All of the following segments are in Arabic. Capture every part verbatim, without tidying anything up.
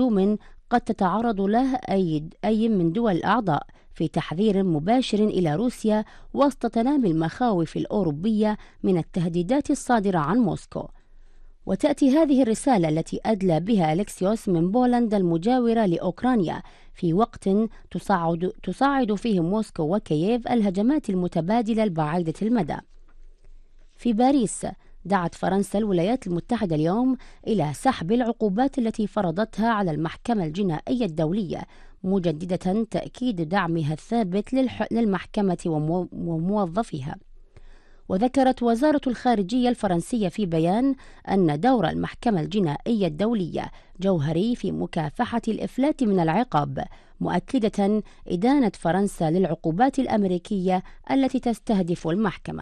هجوم قد تتعرض له أي أي من دول الأعضاء، في تحذير مباشر إلى روسيا وسط تنامي المخاوف الأوروبية من التهديدات الصادرة عن موسكو. وتأتي هذه الرسالة التي أدلى بها أليكسيوس من بولندا المجاورة لأوكرانيا في وقت تصاعد, تصاعد فيه موسكو وكييف الهجمات المتبادلة البعيدة المدى. في باريس دعت فرنسا الولايات المتحدة اليوم إلى سحب العقوبات التي فرضتها على المحكمة الجنائية الدولية، مجددة تأكيد دعمها الثابت للمحكمة وموظفيها. وذكرت وزارة الخارجية الفرنسية في بيان أن دور المحكمة الجنائية الدولية جوهري في مكافحة الإفلات من العقاب، مؤكدة إدانة فرنسا للعقوبات الأمريكية التي تستهدف المحكمة.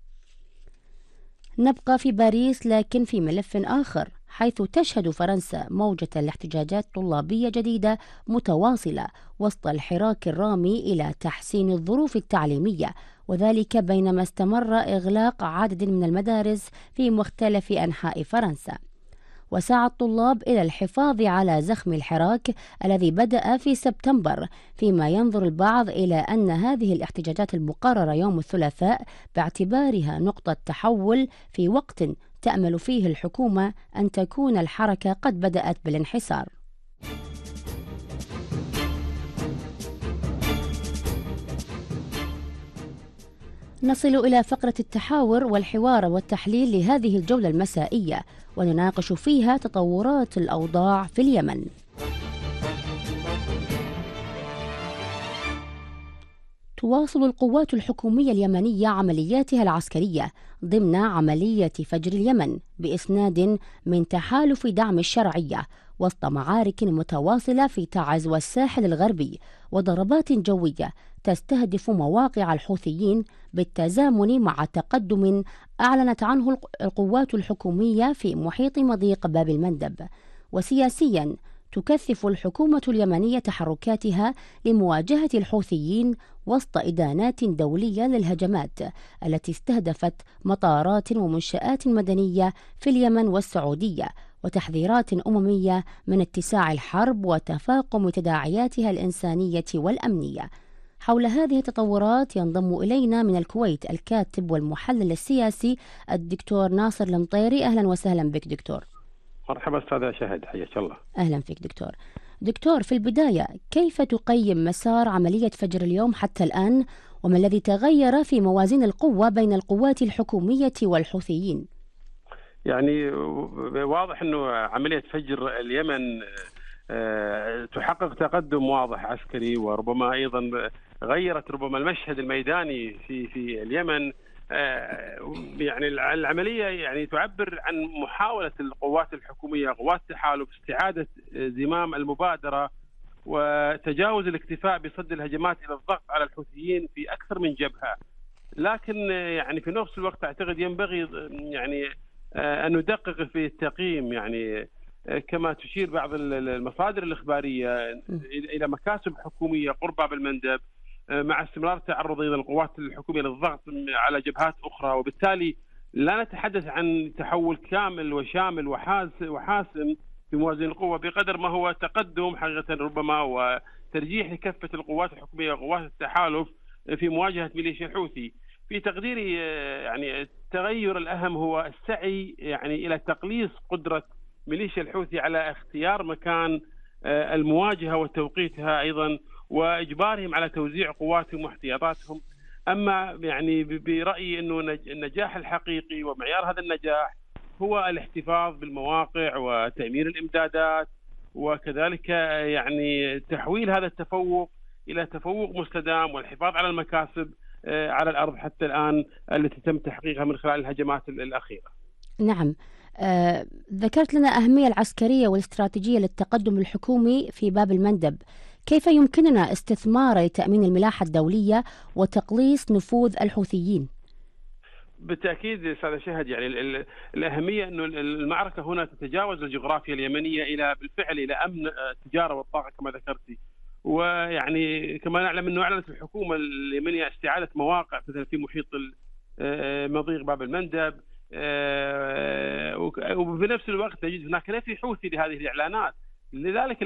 نبقى في باريس لكن في ملف آخر، حيث تشهد فرنسا موجة الاحتجاجات طلابية جديدة متواصلة وسط الحراك الرامي إلى تحسين الظروف التعليمية، وذلك بينما استمر إغلاق عدد من المدارس في مختلف أنحاء فرنسا. وسعى الطلاب إلى الحفاظ على زخم الحراك الذي بدأ في سبتمبر، فيما ينظر البعض إلى أن هذه الاحتجاجات المقررة يوم الثلاثاء باعتبارها نقطة تحول في وقت تأمل فيه الحكومة أن تكون الحركة قد بدأت بالانحسار. نصل إلى فقرة التحاور والحوار والتحليل لهذه الجولة المسائية، ونناقش فيها تطورات الأوضاع في اليمن. تواصل القوات الحكومية اليمنية عملياتها العسكرية ضمن عملية فجر اليمن بإسناد من تحالف دعم الشرعية، وسط معارك متواصلة في تعز والساحل الغربي وضربات جوية تستهدف مواقع الحوثيين بالتزامن مع تقدم أعلنت عنه القوات الحكومية في محيط مضيق باب المندب. وسياسيا تكثف الحكومة اليمنية تحركاتها لمواجهة الحوثيين وسط إدانات دولية للهجمات التي استهدفت مطارات ومنشآت مدنية في اليمن والسعودية، وتحذيرات أممية من اتساع الحرب وتفاقم تداعياتها الإنسانية والأمنية. حول هذه التطورات ينضم إلينا من الكويت الكاتب والمحلل السياسي الدكتور ناصر المطيري. أهلا وسهلا بك دكتور. مرحبا أستاذ شهد، حياك الله. أهلا فيك دكتور. دكتور، في البداية كيف تقيم مسار عملية فجر اليوم حتى الآن، وما الذي تغير في موازين القوة بين القوات الحكومية والحوثيين؟ يعني واضح أنه عملية فجر اليمن تحقق تقدم واضح عسكري، وربما أيضا غيرت ربما المشهد الميداني في في اليمن. يعني العملية يعني تعبر عن محاولة القوات الحكومية، قوات التحالف، استعادة زمام المبادرة وتجاوز الاكتفاء بصد الهجمات إلى الضغط على الحوثيين في أكثر من جبهة. لكن يعني في نفس الوقت أعتقد ينبغي يعني أن ندقق في التقييم، يعني كما تشير بعض المصادر الإخبارية إلى مكاسب حكومية قرب باب المندب، مع استمرار تعرض أيضا القوات الحكومية للضغط على جبهات أخرى، وبالتالي لا نتحدث عن تحول كامل وشامل وحاسم في موازين القوة بقدر ما هو تقدم حقيقة ربما وترجيح لكافة القوات الحكومية وقوات التحالف في مواجهة ميليشيا الحوثي. في تقديري يعني التغير الأهم هو السعي يعني إلى تقليص قدرة ميليشيا الحوثي على اختيار مكان المواجهة وتوقيتها أيضا، وإجبارهم على توزيع قواتهم واحتياطاتهم. أما يعني برأيي أنه النجاح الحقيقي ومعيار هذا النجاح هو الاحتفاظ بالمواقع وتأمين الإمدادات، وكذلك يعني تحويل هذا التفوق إلى تفوق مستدام، والحفاظ على المكاسب على الأرض حتى الآن التي تم تحقيقها من خلال الهجمات الأخيرة. نعم، آه، ذكرت لنا أهمية العسكرية والاستراتيجية للتقدم الحكومي في باب المندب. كيف يمكننا استثماره لتأمين الملاحة الدولية وتقليص نفوذ الحوثيين؟ بالتأكيد أستاذ شهد، يعني الأهمية أنه المعركة هنا تتجاوز الجغرافيا اليمنية إلى بالفعل إلى أمن التجارة والطاقة كما ذكرتي. ويعني كما نعلم أنه أعلنت الحكومة اليمنية استعادة مواقع مثلا في محيط مضيق باب المندب، وفي نفس الوقت نجد هناك نفي حوثي لهذه الإعلانات. لذلك